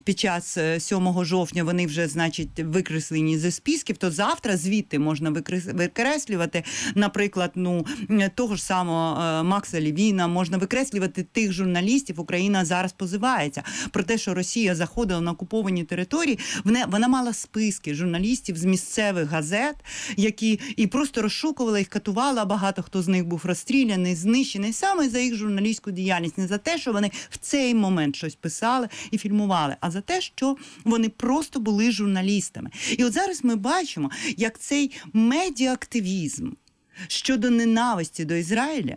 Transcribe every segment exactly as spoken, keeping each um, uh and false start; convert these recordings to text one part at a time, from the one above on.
під час сьомого жовтня вони вже, значить, викреслені зі списків, то завтра звідти можна викреслювати, наприклад, ну, того ж самого Макса Левіна, можна викреслювати тих журналістів. Україна зараз позивається про те, що Росія заходила на окуповані території. Вона мала списки журналістів з місцевих газет, які і просто розшукувала їх, катувала, багато хто з них був розстріляний, знищений саме за їх журналістську діяльність, не за те, що вони в цей момент щось писали і фільмували, а за те, що вони просто були журналістами. І от зараз ми бачимо, як цей медіаактивізм щодо ненависті до Ізраїля,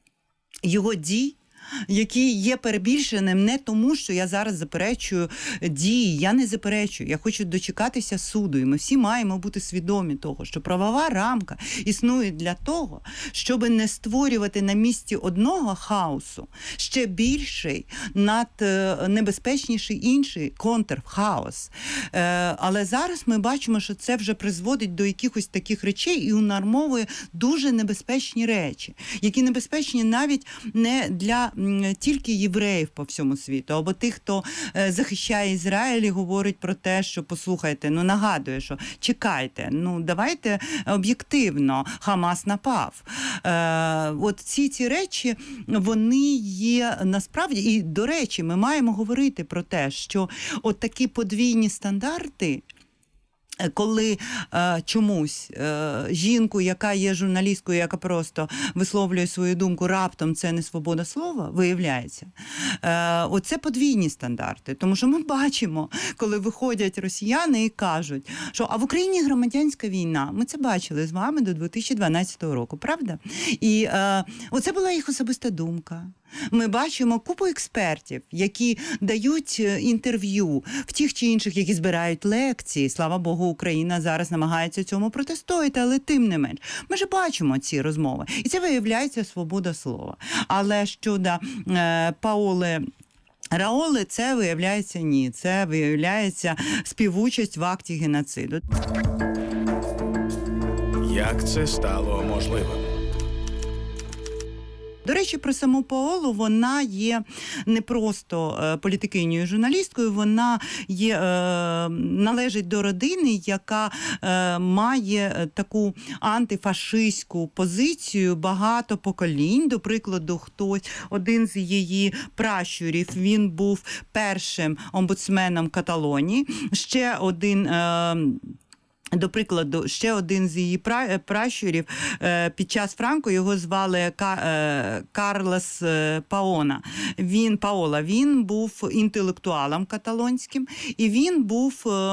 його дій, який є перебільшеним не тому, що я зараз заперечую дії, я не заперечую, я хочу дочекатися суду, і ми всі маємо бути свідомі того, що правова рамка існує для того, щоб не створювати на місці одного хаосу ще більший, наднебезпечніший інший контрхаос. Але зараз ми бачимо, що це вже призводить до якихось таких речей і унормовує дуже небезпечні речі, які небезпечні навіть не для тільки євреїв по всьому світу, або тих, хто захищає Ізраїль і говорить про те, що, послухайте, ну нагадує, що чекайте, ну давайте об'єктивно, Хамас напав. Е, от ці ці речі, вони є насправді, і до речі, ми маємо говорити про те, що от такі подвійні стандарти, коли е, чомусь е, жінку, яка є журналісткою, яка просто висловлює свою думку, раптом це не свобода слова, виявляється. Е, оце подвійні стандарти. Тому що ми бачимо, коли виходять росіяни і кажуть, що а в Україні громадянська війна. Ми це бачили з вами до дві тисячі дванадцятого року, правда? І е, оце була їх особиста думка. Ми бачимо купу експертів, які дають інтерв'ю в тих чи інших, які збирають лекції. Слава Богу, Україна зараз намагається цьому протистояти, але тим не менш. Ми ж бачимо ці розмови. І це виявляється свобода слова. Але щодо е, Паоли Раоли, це виявляється ні. Це виявляється співучасть в акті геноциду. Як це стало можливим? До речі, про саму Паолу, вона є не просто е, політикинею журналісткою, вона є, е, належить до родини, яка е, має таку антифашистську позицію багато поколінь. До прикладу, хтось, один з її пращурів, він був першим омбудсменом Каталонії, ще один... Е, До прикладу, ще один з її пращурів під час Франко, його звали Карлос Паона. Він, Паола, він був інтелектуалом каталонським, і він був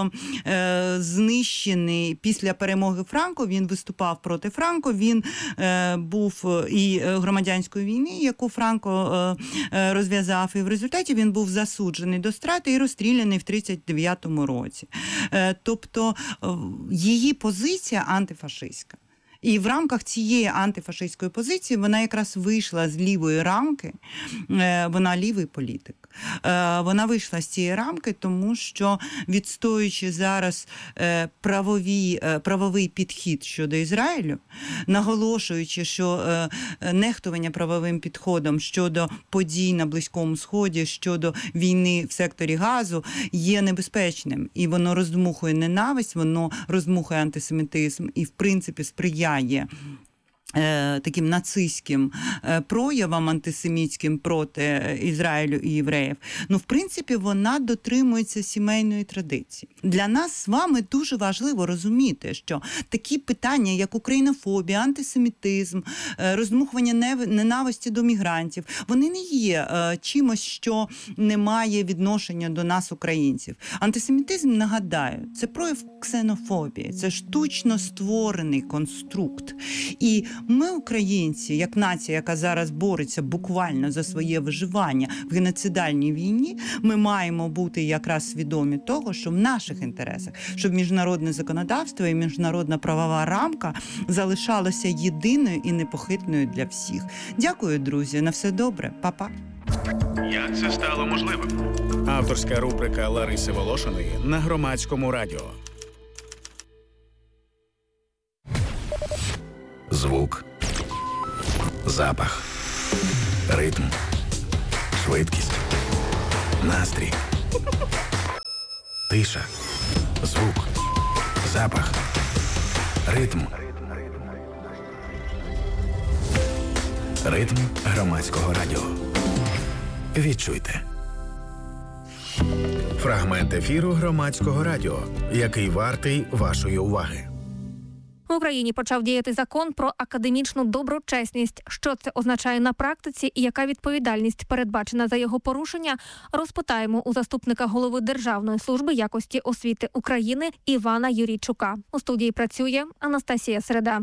знищений після перемоги Франко, він виступав проти Франко, він був і громадянської війни, яку Франко розв'язав, і в результаті він був засуджений до страти і розстріляний в тридцять дев'ятому році. Тобто її позиція антифашистська. І в рамках цієї антифашистської позиції вона якраз вийшла з лівої рамки, вона лівий політик. Вона вийшла з цієї рамки, тому що, відстоюючи зараз правові, правовий підхід щодо Ізраїлю, наголошуючи, що нехтування правовим підходом щодо подій на Близькому Сході, щодо війни в секторі Газу є небезпечним. І воно роздмухує ненависть, воно роздмухує антисемітизм і, в принципі, сприяє таким нацистським проявам антисемітським проти Ізраїлю і євреїв. Ну, в принципі, вона дотримується сімейної традиції. Для нас з вами дуже важливо розуміти, що такі питання, як українофобія, антисемітизм, роздмухування ненависті до мігрантів, вони не є чимось, що не має відношення до нас, українців. Антисемітизм, нагадаю, це прояв ксенофобії, це штучно створений конструкт. І ми, українці, як нація, яка зараз бореться буквально за своє виживання в геноцидальній війні, ми маємо бути якраз свідомі того, що в наших інтересах, щоб міжнародне законодавство і міжнародна правова рамка залишалося єдиною і непохитною для всіх. Дякую, друзі. На все добре. Па-па. Як це стало можливим? Авторська рубрика Лариси Волошиної на Громадському радіо. Звук, запах, ритм, швидкість, настрій. Тиша. Звук. Запах. Ритм. Ритм громадського радіо. Відчуйте. Фрагмент ефіру громадського радіо, який вартий вашої уваги. В Україні почав діяти закон про академічну доброчесність. Що це означає на практиці і яка відповідальність передбачена за його порушення, розпитаємо у заступника голови Державної служби якості освіти України Івана Юрійчука. У студії працює Анастасія Середа.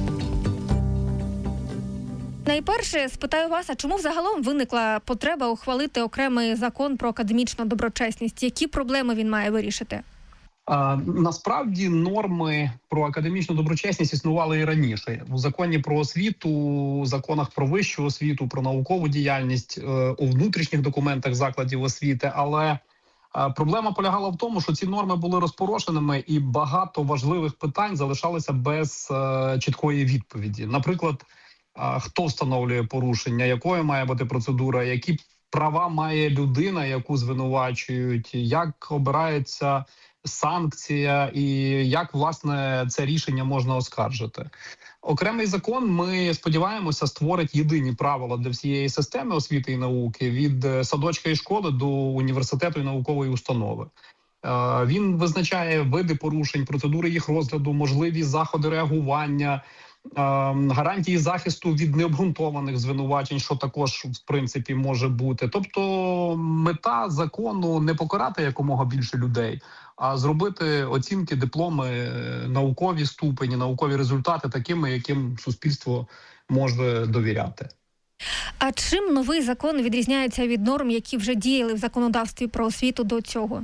Найперше, спитаю вас, а чому взагалом виникла потреба ухвалити окремий закон про академічну доброчесність? Які проблеми він має вирішити? А, насправді норми про академічну доброчесність існували і раніше. У законі про освіту, у законах про вищу освіту, про наукову діяльність, у внутрішніх документах закладів освіти. Але проблема полягала в тому, що ці норми були розпорошеними і багато важливих питань залишалися без чіткої відповіді. Наприклад, хто встановлює порушення, якою має бути процедура, які права має людина, яку звинувачують, як обирається санкція і як, власне, це рішення можна оскаржити. Окремий закон, ми сподіваємося, створить єдині правила для всієї системи освіти і науки від садочка і школи до університету і наукової установи. Він визначає види порушень, процедури їх розгляду, можливі заходи реагування, гарантії захисту від необґрунтованих звинувачень, що також, в принципі, може бути. Тобто мета закону не покарати якомога більше людей, а зробити оцінки, дипломи, наукові ступені, наукові результати такими, яким суспільство може довіряти. А чим новий закон відрізняється від норм, які вже діяли в законодавстві про освіту до цього?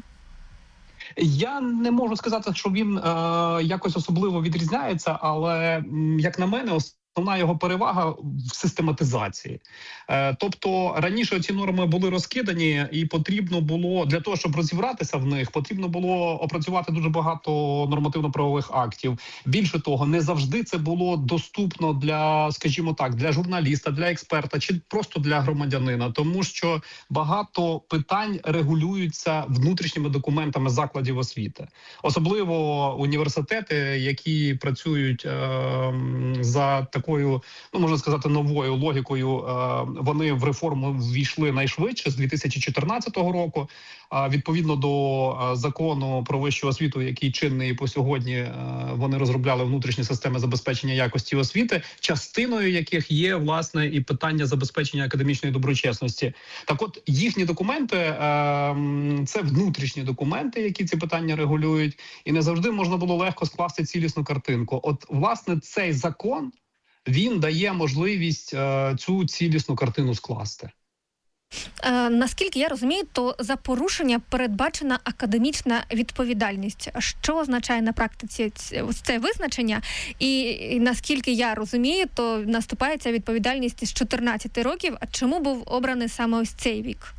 Я не можу сказати, що він е, якось особливо відрізняється, але, як на мене, основна його перевага в систематизації. Е, тобто раніше ці норми були розкидані, і потрібно було, для того, щоб розібратися в них, потрібно було опрацювати дуже багато нормативно-правових актів. Більше того, не завжди це було доступно для, скажімо так, для журналіста, для експерта чи просто для громадянина, тому що багато питань регулюються внутрішніми документами закладів освіти. Особливо університети, які працюють е, за такою, ну, можна сказати, новою логікою, вони в реформу ввійшли найшвидше з дві тисячі чотирнадцятого року. Відповідно до закону про вищу освіту, який чинний по сьогодні, вони розробляли внутрішні системи забезпечення якості освіти, частиною яких є, власне, і питання забезпечення академічної доброчесності. Так от, їхні документи – це внутрішні документи, які ці питання регулюють, і не завжди можна було легко скласти цілісну картинку. От, власне, цей закон, він дає можливість е, цю цілісну картину скласти. Е, наскільки я розумію, то за порушення передбачена академічна відповідальність. Що означає на практиці це визначення? І, і наскільки я розумію, то наступає ця відповідальність з чотирнадцяти років. А чому був обраний саме ось цей вік?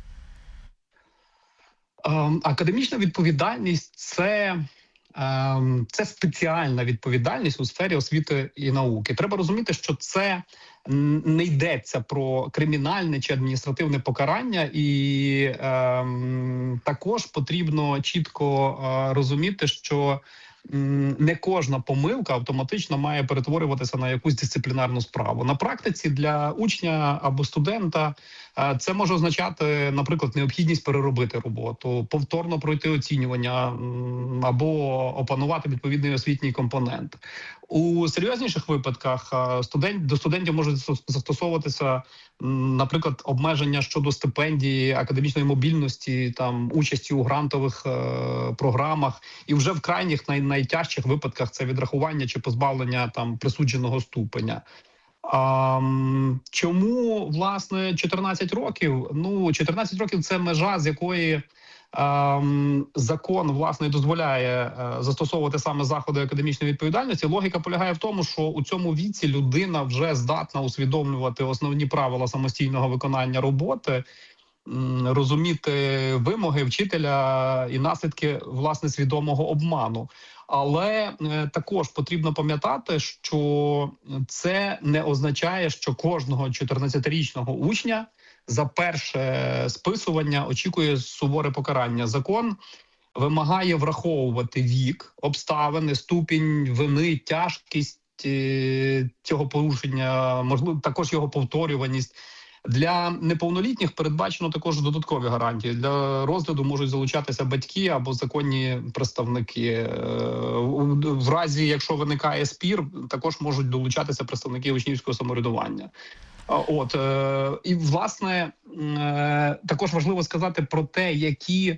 Е, академічна відповідальність – це... Це спеціальна відповідальність у сфері освіти і науки. Треба розуміти, що це не йдеться про кримінальне чи адміністративне покарання, і е, також потрібно чітко е, розуміти, що не кожна помилка автоматично має перетворюватися на якусь дисциплінарну справу. На практиці для учня або студента це може означати, наприклад, необхідність переробити роботу, повторно пройти оцінювання або опанувати відповідний освітній компонент. У серйозніших випадках студент, до студентів можуть застосовуватися, наприклад, обмеження щодо стипендії, академічної мобільності, там, участі у грантових е, програмах. І вже в крайніх, най, найтяжчих випадках це відрахування чи позбавлення там, присудженого ступеня. А, чому, власне, чотирнадцять років? Ну, чотирнадцять років – це межа, з якої закон, власне, дозволяє застосовувати саме заходи академічної відповідальності. Логіка полягає в тому, що у цьому віці людина вже здатна усвідомлювати основні правила самостійного виконання роботи, розуміти вимоги вчителя і наслідки, власне, свідомого обману. Але е, також потрібно пам'ятати, що це не означає, що кожного чотирнадцятирічного учня за перше списування очікує суворе покарання. Закон вимагає враховувати вік, обставини, ступінь вини, тяжкість цього порушення, можливо, також його повторюваність. Для неповнолітніх передбачено також додаткові гарантії. Для розгляду можуть залучатися батьки або законні представники. В разі, якщо виникає спір, також можуть долучатися представники учнівського самоврядування. От і власне також важливо сказати про те, які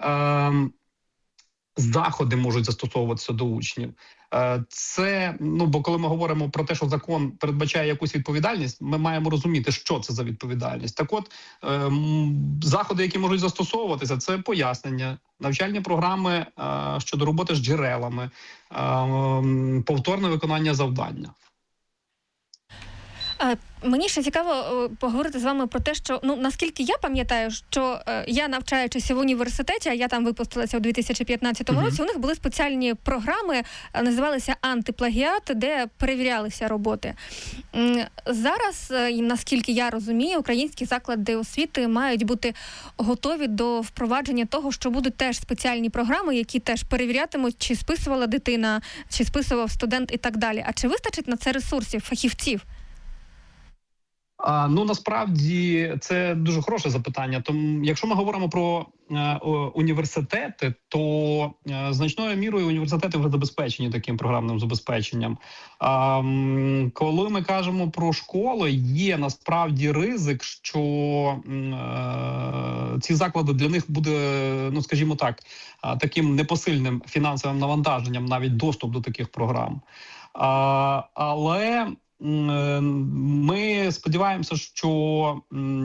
заходи можуть застосовуватися до учнів. Це, ну, бо коли ми говоримо про те, що закон передбачає якусь відповідальність, ми маємо розуміти, що це за відповідальність. Так от, заходи, які можуть застосовуватися, це пояснення, навчальні програми щодо роботи з джерелами, повторне виконання завдання. Мені ще цікаво поговорити з вами про те, що, ну, наскільки я пам'ятаю, що е, я, навчаючись в університеті, а я там випустилася у дві тисячі п'ятнадцятому році, у них були спеціальні програми, називалися «Антиплагіат», де перевірялися роботи. Зараз, наскільки я розумію, українські заклади освіти мають бути готові до впровадження того, що будуть теж спеціальні програми, які теж перевірятимуть, чи списувала дитина, чи списував студент і так далі. А чи вистачить на це ресурсів, фахівців? А, ну, насправді, це дуже хороше запитання. Тому, якщо ми говоримо про е, університети, то е, значною мірою університети вже забезпечені таким програмним забезпеченням. А, м, коли ми кажемо про школи, є насправді ризик, що е, ці заклади для них буде, ну, скажімо так, е, таким непосильним фінансовим навантаженням навіть доступ до таких програм. А, але ми сподіваємося, що,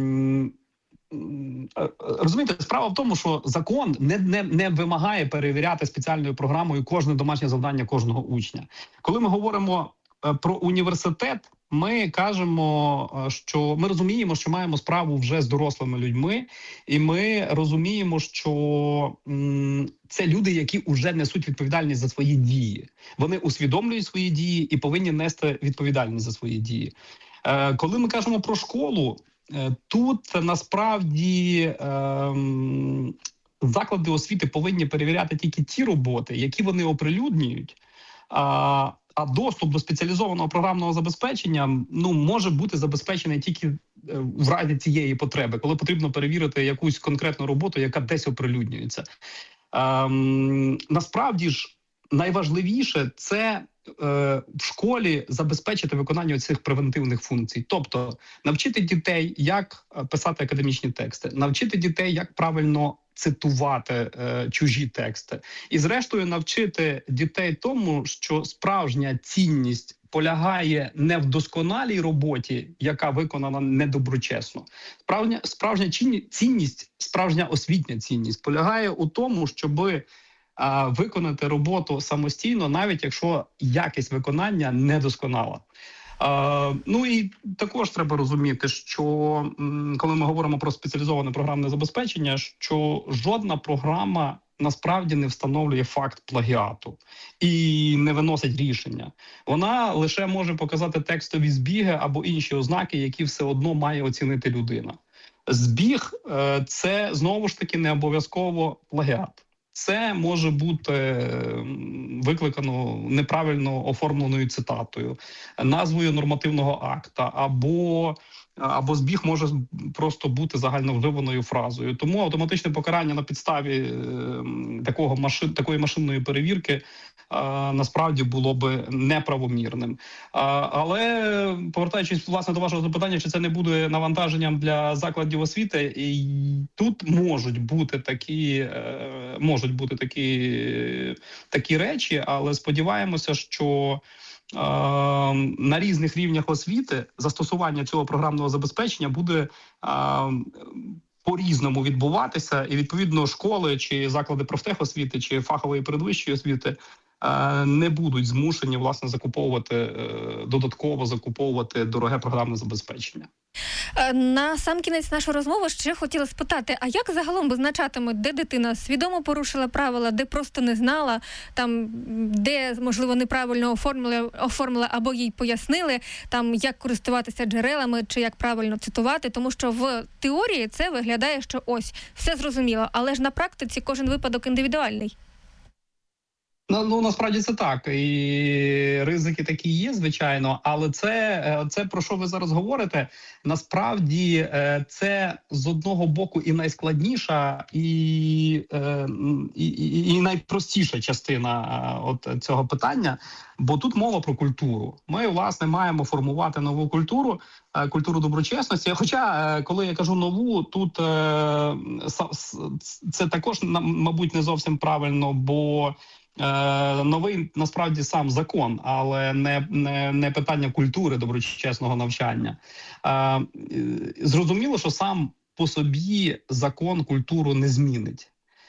розумієте, справа в тому, що закон не, не, не вимагає перевіряти спеціальною програмою кожне домашнє завдання кожного учня. Коли ми говоримо про університет, ми кажемо, що ми розуміємо, що маємо справу вже з дорослими людьми, і ми розуміємо, що м, це люди, які вже несуть відповідальність за свої дії. Вони усвідомлюють свої дії і повинні нести відповідальність за свої дії. Е, коли ми кажемо про школу, е, тут насправді е, заклади освіти повинні перевіряти тільки ті роботи, які вони оприлюднюють. А, А доступ до спеціалізованого програмного забезпечення, ну, може бути забезпечений тільки в разі цієї потреби, коли потрібно перевірити якусь конкретну роботу, яка десь оприлюднюється. Ем, насправді ж, найважливіше – це е, в школі забезпечити виконання цих превентивних функцій. Тобто, навчити дітей, як писати академічні тексти, навчити дітей, як правильно цитувати е, чужі тексти. І зрештою навчити дітей тому, що справжня цінність полягає не в досконалій роботі, яка виконана недоброчесно. Справжня, справжня цінність, справжня освітня цінність полягає у тому, щоби а, виконати роботу самостійно, навіть якщо якість виконання недосконала. Uh, ну і також треба розуміти, що м, коли ми говоримо про спеціалізоване програмне забезпечення, що жодна програма насправді не встановлює факт плагіату і не виносить рішення. Вона лише може показати текстові збіги або інші ознаки, які все одно має оцінити людина. Збіг – це, знову ж таки, не обов'язково плагіат. Це може бути викликано неправильно оформленою цитатою, назвою нормативного акта, або, або збіг може просто бути загальновживаною фразою. Тому автоматичне покарання на підставі такого машин, такої машинної перевірки насправді було би неправомірним. Але, повертаючись, власне, до вашого запитання, чи це не буде навантаженням для закладів освіти, і тут можуть бути такі, можуть бути такі, такі речі, але сподіваємося, що на різних рівнях освіти застосування цього програмного забезпечення буде по-різному відбуватися, і, відповідно, школи чи заклади профтехосвіти, чи фахової передвищої освіти не будуть змушені, власне, закуповувати, додатково закуповувати дороге програмне забезпечення. На сам кінець нашої розмови ще хотіла спитати, а як загалом визначатимуть, де дитина свідомо порушила правила, де просто не знала, там, де, можливо, неправильно оформили, оформили або їй пояснили, там, як користуватися джерелами чи як правильно цитувати, тому що в теорії це виглядає, що ось, все зрозуміло, але ж на практиці кожен випадок індивідуальний. Ну, ну, насправді це так, і ризики такі є, звичайно, але це, це про що ви зараз говорите, насправді це з одного боку і найскладніша, і, і, і, і найпростіша частина от цього питання, бо тут мова про культуру. Ми, власне, маємо формувати нову культуру, культуру доброчесності, хоча, коли я кажу нову, тут це також, мабуть, не зовсім правильно, бо новий, насправді, сам закон, але не, не, не питання культури доброчесного навчання. Зрозуміло, що сам по собі закон культуру не змінить.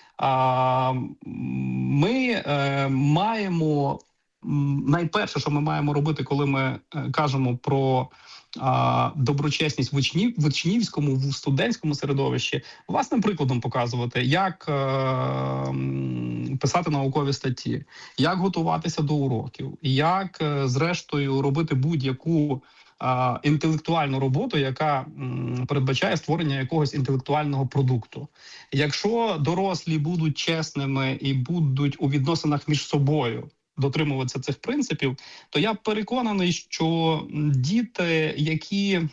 Ми маємо, найперше, що ми маємо робити, коли ми кажемо про доброчесність в, учнів, в учнівському, в студентському середовищі, власним прикладом показувати, як е, писати наукові статті, як готуватися до уроків, як, е, зрештою, робити будь-яку е, інтелектуальну роботу, яка м, передбачає створення якогось інтелектуального продукту. Якщо дорослі будуть чесними і будуть у відносинах між собою дотримуватися цих принципів, то я переконаний, що діти, які е,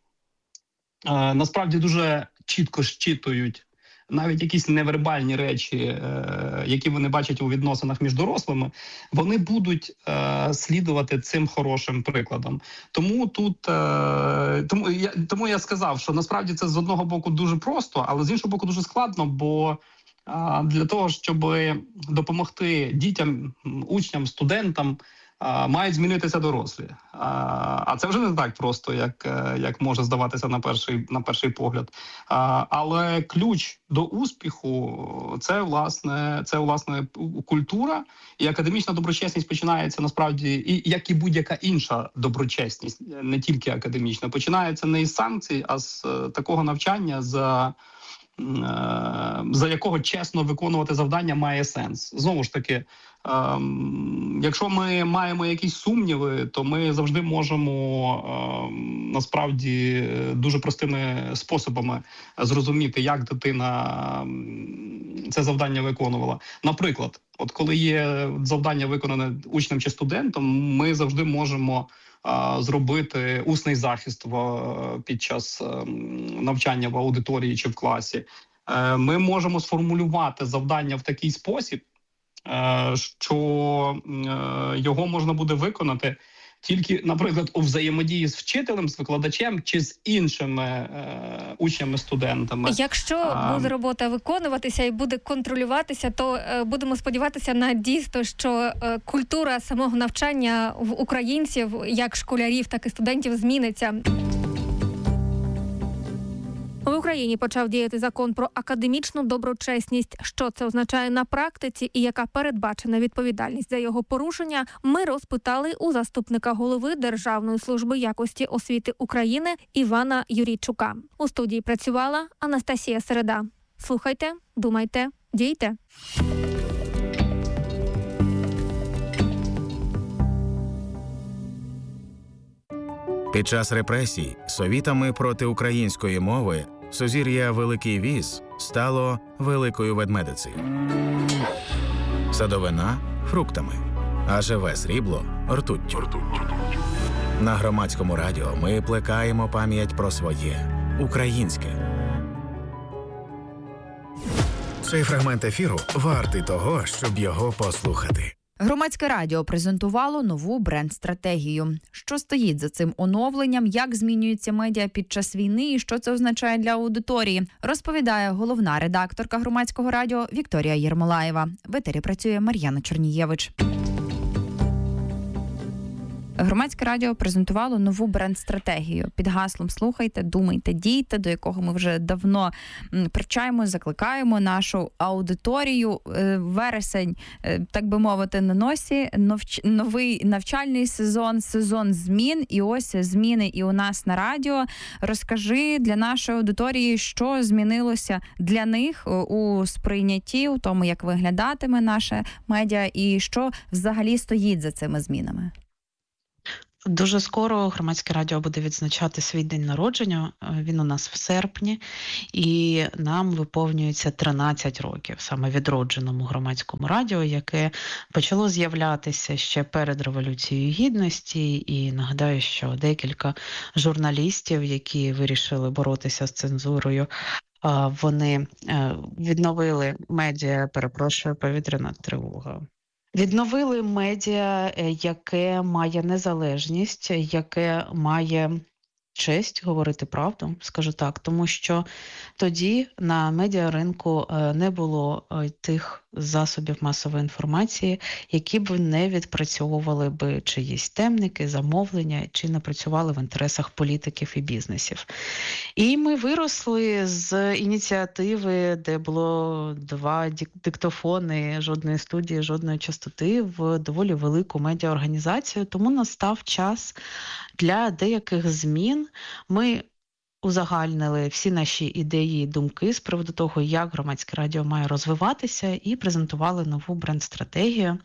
насправді дуже чітко щитують навіть якісь невербальні речі, е, які вони бачать у відносинах між дорослими, вони будуть е, слідувати цим хорошим прикладом. Тому тут е, тому, я, тому я сказав, що насправді це з одного боку дуже просто, але з іншого боку дуже складно, бо для того, щоб допомогти дітям, учням, студентам, мають змінитися дорослі. А це вже не так просто, як, як може здаватися на перший, на перший погляд. Але ключ до успіху – це, власне, це, власне, культура. І академічна доброчесність починається, насправді, і, як і будь-яка інша доброчесність, не тільки академічна, починається не із санкцій, а з такого навчання, за за якого чесно виконувати завдання має сенс. Знову ж таки, якщо ми маємо якісь сумніви, то ми завжди можемо насправді дуже простими способами зрозуміти, як дитина це завдання виконувала. Наприклад, от коли є завдання виконане учнем чи студентом, ми завжди можемо зробити усний захист в, під час навчання в аудиторії чи в класі. Ми можемо сформулювати завдання в такий спосіб, що його можна буде виконати тільки, наприклад, у взаємодії з вчителем, з викладачем чи з іншими е, учнями, студентами. Якщо а... буде робота виконуватися і буде контролюватися, то е, будемо сподіватися на дійсно, що е, культура самого навчання в українців, як школярів, так і студентів, зміниться. В Україні почав діяти закон про академічну доброчесність. Що це означає на практиці і яка передбачена відповідальність за його порушення, ми розпитали у заступника голови Державної служби якості освіти України Івана Юрійчука. У студії працювала Анастасія Середа. Слухайте, думайте, дійте. Під час репресій совітами проти української мови сузір'я Великий Віз стало Великою Ведмедицею. Садовина – фруктами, а живе срібло – ртуттю. На Громадському радіо ми плекаємо пам'ять про своє – українське. Цей фрагмент ефіру вартий того, щоб його послухати. Громадське радіо презентувало нову бренд-стратегію. Що стоїть за цим оновленням, як змінюються медіа під час війни і що це означає для аудиторії, розповідає головна редакторка Громадського радіо Вікторія Єрмолаєва. В етері працює Мар'яна Чорнієвич. Громадське радіо презентувало нову бренд-стратегію під гаслом «Слухайте, думайте, дійте», до якого ми вже давно привчаємо, закликаємо нашу аудиторію. Вересень, так би мовити, на носі, новий навчальний сезон, сезон змін, і ось зміни і у нас на радіо. Розкажи для нашої аудиторії, що змінилося для них у сприйнятті, у тому, як виглядатиме наше медіа, і що взагалі стоїть за цими змінами. Дуже скоро Громадське радіо буде відзначати свій день народження. Він у нас в серпні, і нам виповнюється тринадцять років саме відродженому Громадському радіо, яке почало з'являтися ще перед Революцією Гідності. І нагадаю, що декілька журналістів, які вирішили боротися з цензурою, вони відновили медіа, перепрошую, повітряна тривога. Відновили медіа, яке має незалежність, яке має честь говорити правду, скажу так, тому що тоді на медіаринку не було тих засобів масової інформації, які б не відпрацьовували б чиїсь темники, замовлення, чи не працювали в інтересах політиків і бізнесів. І ми виросли з ініціативи, де було два диктофони, жодної студії, жодної частоти, в доволі велику медіаорганізацію, тому настав час для деяких змін. Ми узагальнили всі наші ідеї і думки з приводу того, як Громадське радіо має розвиватися, і презентували нову бренд-стратегію.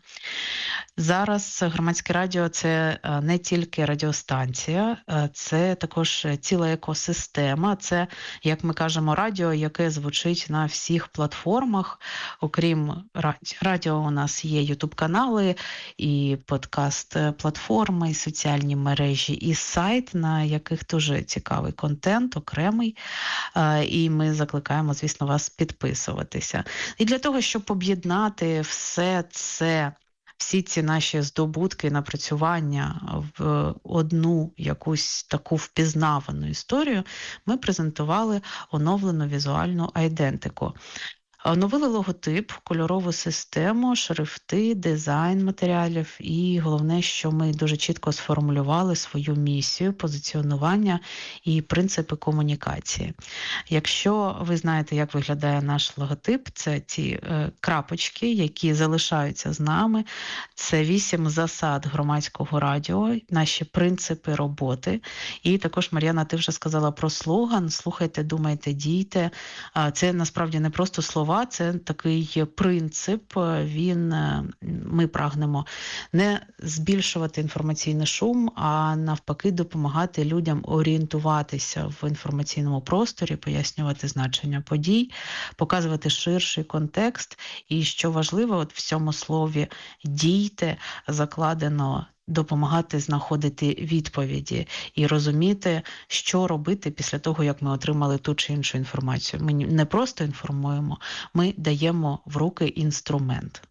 Зараз Громадське радіо – це не тільки радіостанція, це також ціла екосистема, це, як ми кажемо, радіо, яке звучить на всіх платформах. Окрім радіо, у нас є ютуб-канали, і подкаст-платформи, і соціальні мережі, і сайт, на яких дуже цікавий контент, окремий, і ми закликаємо, звісно, вас підписуватися. І для того, щоб об'єднати все це, всі ці наші здобутки, напрацювання в одну якусь таку впізнавану історію, ми презентували оновлену візуальну айдентику. Оновили логотип, кольорову систему, шрифти, дизайн матеріалів і головне, що ми дуже чітко сформулювали свою місію, позиціонування і принципи комунікації. Якщо ви знаєте, як виглядає наш логотип, це ці е, крапочки, які залишаються з нами, це вісім засад Громадського радіо, наші принципи роботи. І також, Мар'яна, ти вже сказала про слоган «Слухайте, думайте, дійте». Це насправді не просто слова, це такий принцип, він, ми прагнемо не збільшувати інформаційний шум, а навпаки допомагати людям орієнтуватися в інформаційному просторі, пояснювати значення подій, показувати ширший контекст. І що важливо, от в цьому слові «дійте» закладено допомагати знаходити відповіді і розуміти, що робити після того, як ми отримали ту чи іншу інформацію. Ми не просто інформуємо, ми даємо в руки інструмент.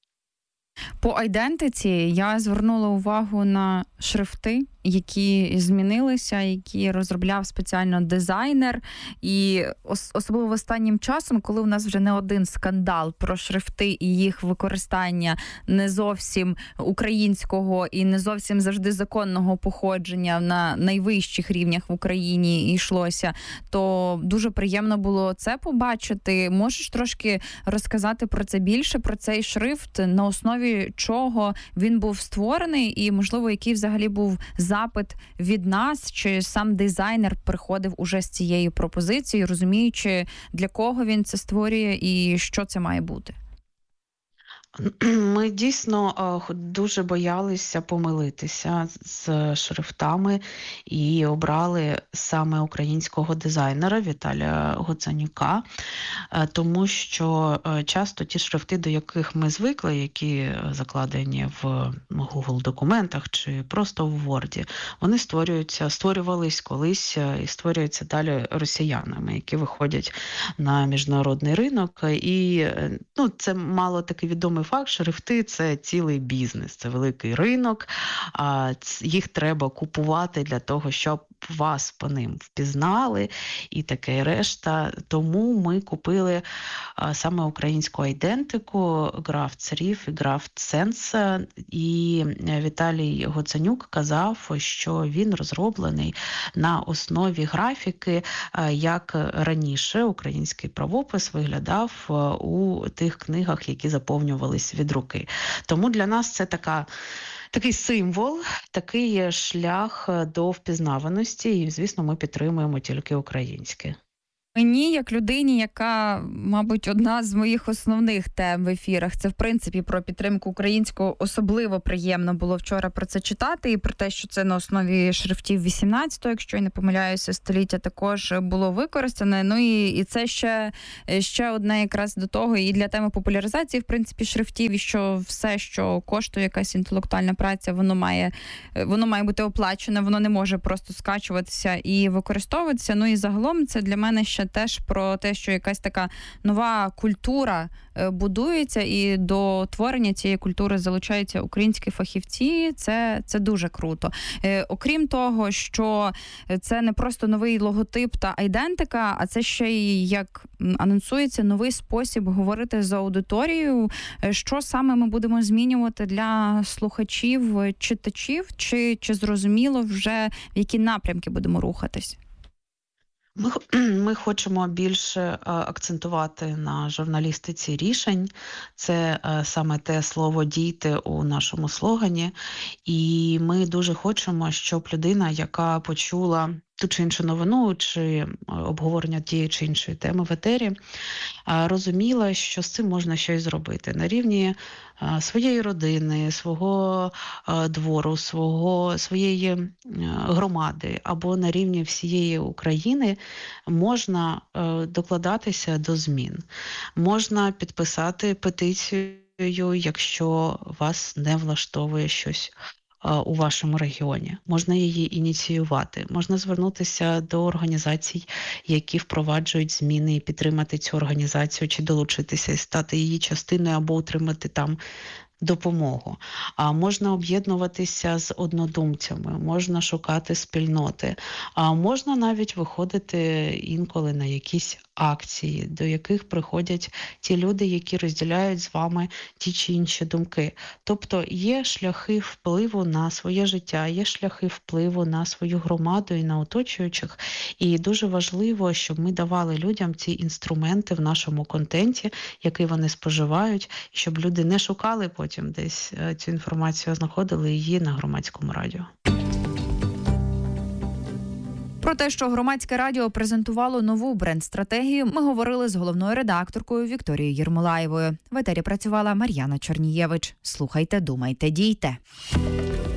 По айдентиці я звернула увагу на шрифти, які змінилися, які розробляв спеціально дизайнер. І ос- особливо останнім часом, коли у нас вже не один скандал про шрифти і їх використання не зовсім українського і не зовсім завжди законного походження на найвищих рівнях в Україні йшлося, то дуже приємно було це побачити. Можеш трошки розказати про це більше, про цей шрифт, на основі чого він був створений і, можливо, який взагалі був запит від нас, чи сам дизайнер приходив уже з цією пропозицією, розуміючи, для кого він це створює і що це має бути? Ми дійсно дуже боялися помилитися з шрифтами і обрали саме українського дизайнера Віталія Гудзенюка, тому що часто ті шрифти, до яких ми звикли, які закладені в Google документах чи просто в Word, вони створюються, створювались колись і створюються далі росіянами, які виходять на міжнародний ринок. І ну, це мало такий відомий факт, шрифти – це цілий бізнес, це великий ринок, а їх треба купувати для того, щоб вас по ним впізнали і таке решта. Тому ми купили а, саме українську айдентику Графт Серіф і Графт Сенс. І Віталій Гоценюк казав, що він розроблений на основі графіки, як раніше український правопис виглядав у тих книгах, які заповнювались від руки. Тому для нас це така Такий символ, такий шлях до впізнаваності, і, звісно, ми підтримуємо тільки українське. Мені, як людині, яка, мабуть, одна з моїх основних тем в ефірах, це, в принципі, про підтримку українського, особливо приємно було вчора про це читати, і про те, що це на основі шрифтів вісімнадцятого, якщо я не помиляюся, століття також було використане. Ну і, і це ще, ще одне якраз до того, і для теми популяризації, в принципі, шрифтів, і що все, що коштує якась інтелектуальна праця, воно має, воно має бути оплачене, воно не може просто скачуватися і використовуватися. Ну і загалом це для мене ще теж про те, що якась така нова культура будується, і до творення цієї культури залучаються українські фахівці. Це, це дуже круто. Е, окрім того, що це не просто новий логотип та айдентика, а це ще й, як анонсується, новий спосіб говорити з аудиторією. Що саме ми будемо змінювати для слухачів, читачів, чи, чи зрозуміло вже, в які напрямки будемо рухатись? Ми, ми хочемо більше акцентувати на журналістиці рішень. Це саме те слово «дійте» у нашому слогані. І ми дуже хочемо, щоб людина, яка почула ту чи іншу новину, чи обговорення тієї чи іншої теми в етері, розуміла, що з цим можна щось зробити на рівні своєї родини, свого двору, свого, своєї громади або на рівні всієї України можна докладатися до змін. Можна підписати петицію, якщо вас не влаштовує щось у вашому регіоні. Можна її ініціювати, можна звернутися до організацій, які впроваджують зміни, і підтримати цю організацію, чи долучитися і стати її частиною, або отримати там допомогу. А можна об'єднуватися з однодумцями, можна шукати спільноти, а можна навіть виходити інколи на якісь акції, до яких приходять ті люди, які розділяють з вами ті чи інші думки. Тобто є шляхи впливу на своє життя, є шляхи впливу на свою громаду і на оточуючих. І дуже важливо, щоб ми давали людям ці інструменти в нашому контенті, який вони споживають, щоб люди не шукали потім десь цю інформацію, а знаходили її на Громадському радіо. Про те, що Громадське радіо презентувало нову бренд-стратегію, ми говорили з головною редакторкою Вікторією Єрмолаєвою. В етері працювала Мар'яна Чорнієвич. Слухайте, думайте, дійте.